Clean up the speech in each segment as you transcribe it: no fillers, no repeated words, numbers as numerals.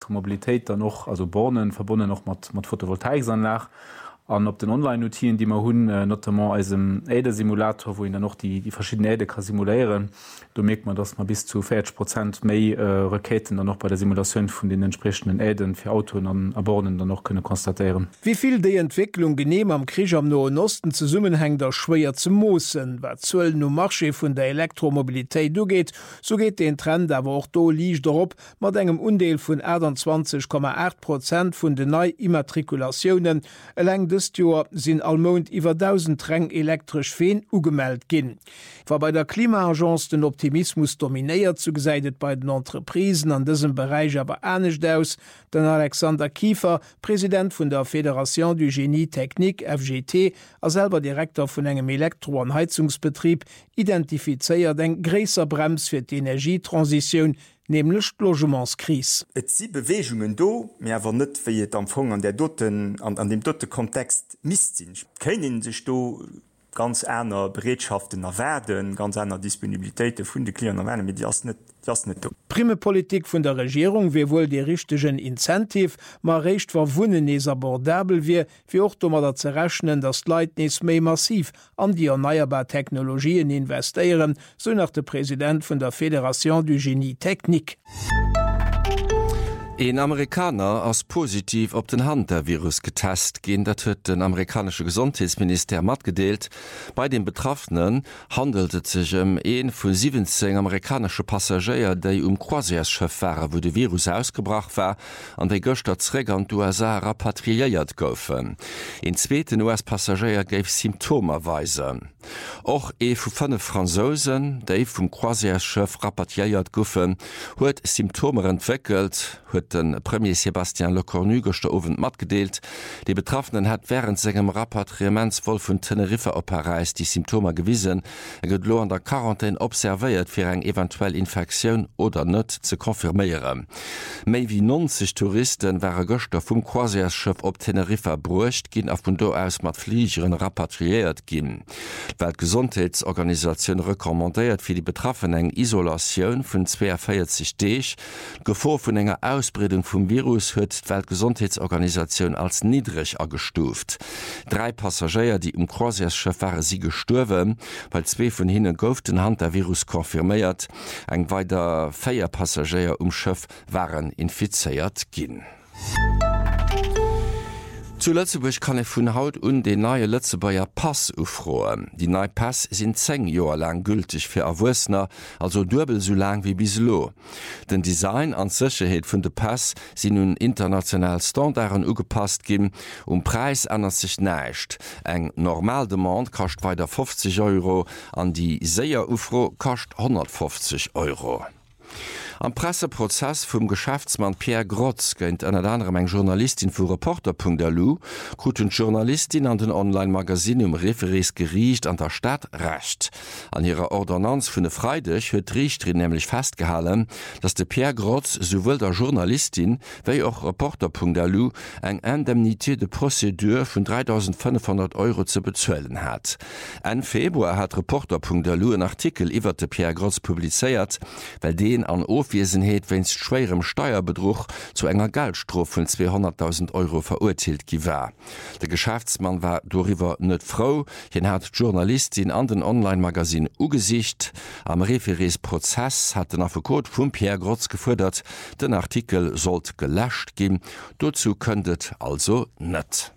Elektromobilität dann noch, also Bornen verbunden noch mit Photovoltaikanlagen. Und ob den Online-Notieren, die man hun notamment als im Äde-Simulator, wo ihn dann noch die verschiedenen Äde kann simulieren, da merkt man, dass man bis zu 40% mehr Raketen dann noch bei der Simulation von den entsprechenden Äden für Autos und Bornen dann noch können konstatieren. Wie viel die Entwicklung genehm am Krieg am Nahen Osten zusammenhängt, das schwer zu mossen. Was soll nur Marche von der Elektromobilität durchgeht, so geht den Trend aber auch da liegt darauf, mit einem Undeel von 28,8% von den neuen Immatrikulationen Jahr sind allmond iwwer 1000 Reng elektrisch Feen ugemeldt ginn. War bei der Klimaagence den Optimismus dominéiert zugeseidet bei den Entreprisen an diesem Bereich aber ernstcht aus, den Alexander Kiefer, Präsident von der Fédération du Génie Technique FGT, als selber Direktor von engem Elektro- und Heizungsbetrieb, identifizeiert eng gräser Brems für die Energietransition, nämlich Logementskris. Et si Bewegungen do, mir awer net wie et Empfang an der doten an dem dotte Kontext missinn. Kennen sich do ganz einer Bereitschaften erwerden, ganz einer Disponibilitéit vun de Klienten erwerden, mit das net do. Prime Politik vun der Regierung wie wohl die richtigen Incentiv ma recht verwunnen is abordabel wie auch dummer da zerrechnen, dass Leitnis méi massiv an die erneuerbare Technologien investieren, so nach der Präsident von der Fédération du Génie Technique. Ein Amerikaner ass positiv op den Hantavirus getest gehen, dat huet den amerikanische Gesundheitsminister matgedeelt. Bei den Betroffenen handelt es sich een vu 17 amerikanische Passagier, déi Croisièreschiff waren, wo de Virus ausgebracht war, an déi Gösterträger an USA rapatriiert goufen. En zweeten US-Passagier geif Symptome weisen. Och vu 5 Franzosen, déi vum Croisièreschiff rapatriiert goufen, huet Symptome entwickelt, huet den Premier Sébastien Lecornu goster Owen matgedeelt. Die Betroffenen hat während segem Rapatriementsvoll vun Teneriffe op Paris die Symptome gewiesen, gëtt lo an der Quarantäne observéiert fir eng eventuell Infektion oder net ze konfirméieren. Méi wie 90 Touristen waren goster vum Croisièreschiff op Teneriffe bruecht, ginn a vun do aus mat Fliegeren rapatriiert ginn. Weltgesundheitsorganisation rekommandéiert fir die Betroffenen eng Isolatioun vun 42 Deeg, Gefahr vun enger Ausbreitung vom Virus huet die Weltgesundheitsorganisation als niedrig angestuft. 3 Passagiere, die Croisièreschiff waren, sie gestorben, weil 2 von ihnen gouf den Hantavirus konfirmiert. Eng weiter 4 Passagiere Schiff waren infiziert ginn. Zu Lützeburg kann ich vun Haut und den neue Lützebauer Pass ufroen. Die neue Pass sind 10 Jahre lang gültig für Erwachsene, also doppelt so lang wie bislo. Den Design an Sicherheit von der Pass sind nun international Standarden angepasst gin, Preis ändert sich nicht. Eng Normaldemand kostet weiter 50 €, an die Seier Ufro kostet 150 €. Am Presseprozess vum Geschäftsmann Pierre Grotz gëint en anderem eng Journalistin vu Reporter.lu, krut hun Journalistin an den Online-Magasin Referees geriicht an der Stadt recht. An ihrer Ordonnanz vun de Freidech huet Richterin nämlich festgehalen, dass de Pierre Grotz sowohl der Journalistin wéi auch Reporter.lu eng Indemnité de Prozedur vun 3.500 € zu bezuelen hat. En Februar hat Reporter.lu en Artikel iwwer de Pierre Grotz publizeiert, weil den an Aufwesenheet wenn's schwerem Steuerbedruch zu enger Geldstrof von 200.000 € verurteilt gewar. Der Geschäftsmann war darüber net froh, hin hat Journalistin an den Online-Magasin ugesicht. Am Refereesprozess hat den Advokat vum Pierre Grotz gefordert, den Artikel sollt gelöscht gehen. Dazu könntet also net.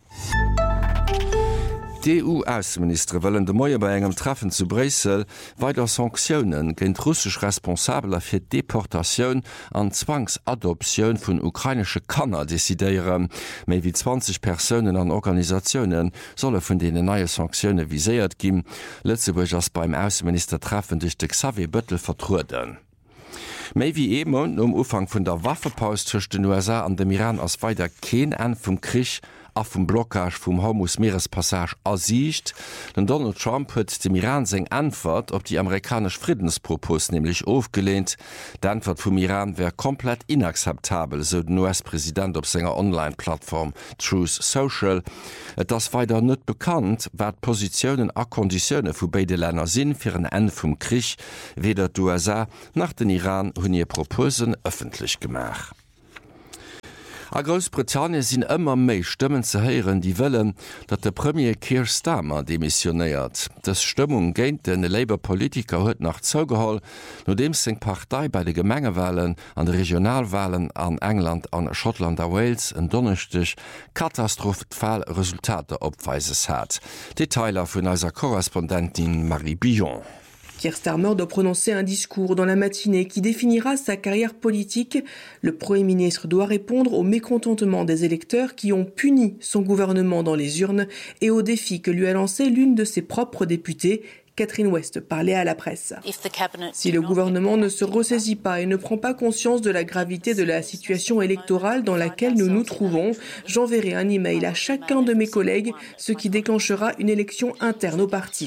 Die EU-Außenminister wollen de Moier bei engem Treffen zu Brüssel weiter Sanktionen gegen russisch Responsabler für Deportation an Zwangsadoption von ukrainische Kanner desideieren. Mehr wie 20 Personen an Organisationen sollen von denen neue Sanktionen visiert gehen. Lützeburg ist beim Außenministertreffen durch de Xavier Böttl vertruden. Mei wie eben Ufang vun der Waffepaus zwischen den USA an dem Iran ass weiter kein Ende vom Krieg a vum Blockage vum Hormuz-Meerespassage ersicht, denn Donald Trump huet dem Iran seg Antwort op die amerikanische Friedenspropos nämlich aufgelehnt. Die Antwort vom Iran wäre komplett inakzeptabel, so den US-Präsident op seiner Online-Plattform Truth Social. Das weiter net bekannt, wat Positionen a Konditionen vu beide Länder sinn fir ein Ende vom Krieg, weder die USA nach den Iran hun ihr Proposen öffentlich gemacht. A Großbritannien sind immer méi Stimmen zu hören, die wollen, dat der Premier Keir Starmer demissioniert. Das Stimmung géint den Labour-Politiker huet nach Zougeholl, nachdem seg Partei bei de Gemengewahlen an de Regionalwahlen an England an Schottland a Wales en donnechtech katastrophal Resultate opweises hat. Detailer vun eiser Korrespondentin Marie Billon. Keir Starmer doit prononcer un discours dans la matinée qui définira sa carrière politique. Le Premier ministre doit répondre au mécontentement des électeurs qui ont puni son gouvernement dans les urnes et au défi que lui a lancé l'une de ses propres députées, Catherine West parlait à la presse. Si le gouvernement ne se ressaisit pas et ne prend pas conscience de la gravité de la situation électorale dans laquelle nous nous trouvons, j'enverrai un email à chacun de mes collègues, ce qui déclenchera une élection interne au parti.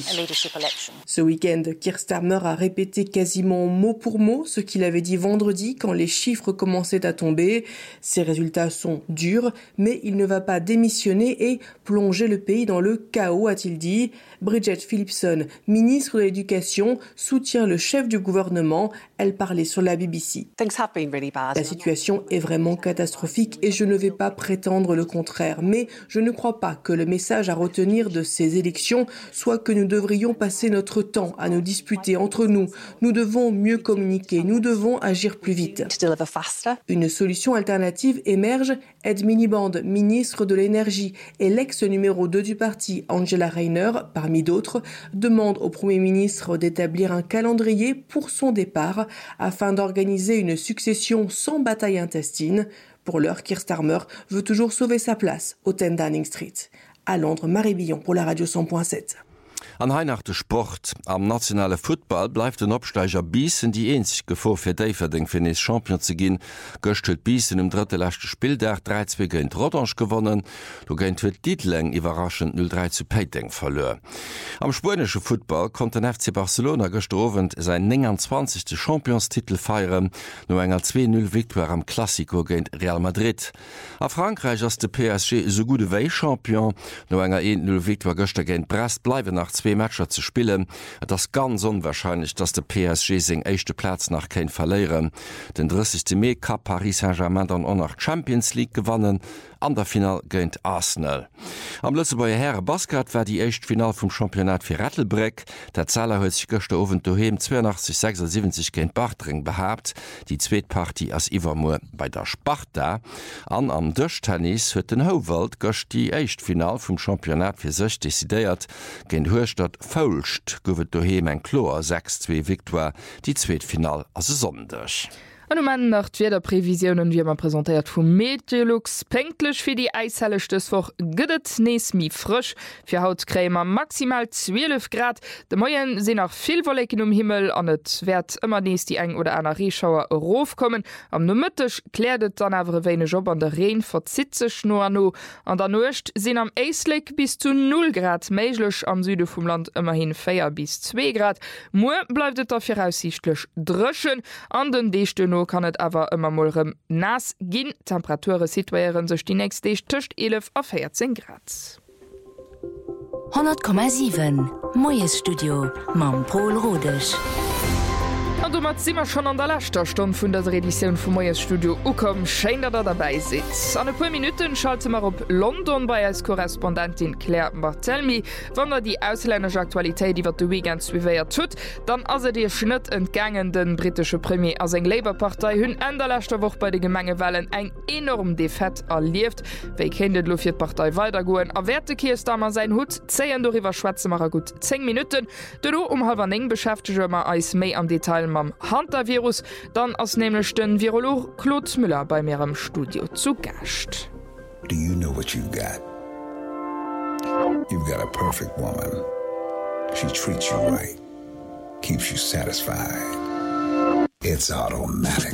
Ce week-end, Keir Starmer a répété quasiment mot pour mot ce qu'il avait dit vendredi quand les chiffres commençaient à tomber. Ces résultats sont durs, mais il ne va pas démissionner et plonger le pays dans le chaos, a-t-il dit. Bridget Phillipson, ministre de l'Éducation, soutient le chef du gouvernement. Elle parlait sur la BBC. La situation est vraiment catastrophique et je ne vais pas prétendre le contraire. Mais je ne crois pas que le message à retenir de ces élections soit que nous devrions passer notre temps à nous disputer entre nous. Nous devons mieux communiquer, nous devons agir plus vite. Une solution alternative émerge. Ed Miliband, ministre de l'Énergie, et l'ex-numéro 2 du parti, Angela Rayner, parmi d'autres, demande au Premier ministre d'établir un calendrier pour son départ afin d'organiser une succession sans bataille intestine. Pour l'heure, Keir Starmer veut toujours sauver sa place au 10 Downing Street. À Londres, Marie Billon pour la Radio 100.7. An heinachte Sport am nationale Football bleif den Opsteiger Biessen die einzig Gefahr fir Daverding fir nees Champion ze ginn, gochtelt Biessen im dritte lechte Spiel der 3-2 géint Rodange gewonnen, do géint huet Dietling iwwerraschend 0-3 zu Peiting verlor. Am spanische Football kon den FC Barcelona gestorwend se 29. Championstitel feieren, no enger 2-0 Victoire am Classico géint Real Madrid. A Frankreich ass de PSG so gute wéi Champion, no enger 1-0 Victoire gochte géint Brest bleiwe nach 2 Matcher zu spielen, das ganz unwahrscheinlich, dass der PSG sing echte Platz nach kein verlieren. Den 30. Mai Cup Paris Saint-Germain dann auch nach Champions League gewonnen, an der Final gönnt Arsenal. Am Lützebauer Herren Basket war die echt Final vom Championat für Rattlebreck. Der Zahler hat sich gestern Abend daheim 82-76 gegen Bartring behabt. Die Zweitpartie als Ivermoor bei der Sparta. Am Tischtennis hat den Howald gestern die echt Final vom Championat für sich dezidiert. Gegen Hörstadt Faulst gewinnt daheim ein Chlor 6-2 Victoire. Die Zweitfinal als Sonntag. An man nach der Prävisionen wie man präsentiert vum Meteorlux penklech fir die eishellechtes gëdet nees mi frisch fir Hautkrämer maximal 12 Grad. De Moien se nach viel Wollecken Himmel an et werd immer nees die eng oder einer Reschauer Rof kommen. Am Nomëttech klädet dann awer wéine Job an der Reen verzitzech no an no. An der Nocht sinn am Eisleg bis zu 0 Grad méiglech am Süde vum Land immerhin 4 bis 2 Grad. Mo bleiftet der voraussichtlech drëschen an den Dechte kann et awer ëmmer molrem nass ginn. Temperature situieren sech die nächste Deeg tëcht 11 auf 14 Grad. 100,7 Moes Studio mam Paul Rodech. Und du mat immer schon an der letzter Stunde vun der Edition vom Moes Studio ukom schein dat dabei sitzt. An paar Minuten schalte mar op London bei als Korrespondentin Claire Barthelmy, wann er die ausländische Aktualität iwwer de Weekend zwiiert tut, dann as Dir Schnitt entgangen den britische Premier as eng Labour-Partei hunn en der letzter Woche bei de Gemengewellen eng enorm Defett erlieft. Wéi kennet lo fir d Partei weitergoen awerte Keir Starmer sein Hut zeien doiwwer Schweze mar gut 10 Minuten. Delo 9:30 beschäftige ma eis méi am Detail am Hunter-Virus, dann ass nämlich den Virolog Claude Müller bei mir im Studio zu Gast. Do you know what you've got? You've got a perfect woman. She treats you right, keeps you satisfied. It's automatic.